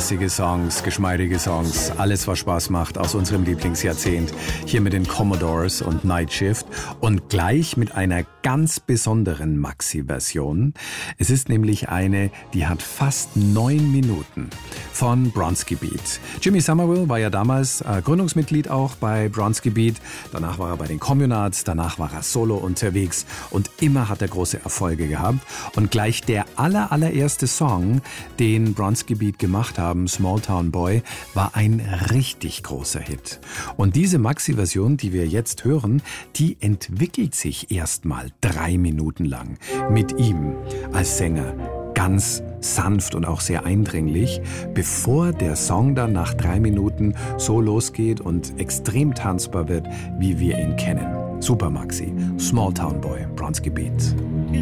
lässige Songs, geschmeidige Songs, alles was Spaß macht aus unserem Lieblingsjahrzehnt. Hier mit den Commodores und Night Shift und gleich mit einer ganz besonderen Maxi-Version. Es ist nämlich eine, die hat fast 9 Minuten von Bronski Beat. Jimmy Somerville war ja damals Gründungsmitglied auch bei Bronski Beat. Danach war er bei den Communards, danach war er solo unterwegs und immer hat er große Erfolge gehabt. Und gleich der allererste Song, den Bronski Beat gemacht haben, Small Town Boy, war ein richtig großer Hit. Und diese Maxi-Version, die wir jetzt hören, die entwickelt sich erstmal 3 Minuten lang mit ihm als Sänger. Ganz sanft und auch sehr eindringlich, bevor der Song dann nach 3 Minuten so losgeht und extrem tanzbar wird, wie wir ihn kennen. Super Maxi, Small Town Boy, Bronski Beat.